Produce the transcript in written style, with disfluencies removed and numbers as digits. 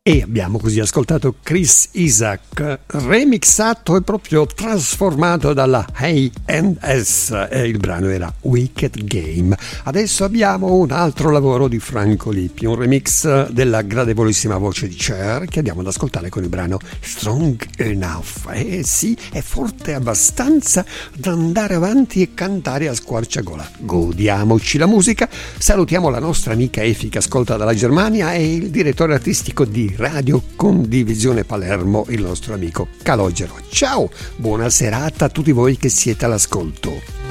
E abbiamo così ascoltato Chris Isaak, remixato e proprio trasformato dalla A&S, e il brano era Wicked Game. Adesso abbiamo un altro lavoro di Franco Lippi, un remix della gradevolissima voce di Cher che andiamo ad ascoltare con il brano Strong Enough. Sì, è forte abbastanza da andare avanti e cantare a squarciagola. Godiamoci la musica, salutiamo la nostra amica Efi che ascolta dalla Germania e il direttore artistico di Radio Condivisione Palermo, il nostro amico Calogero. Ciao, buona serata a tutti voi che siete all'ascolto.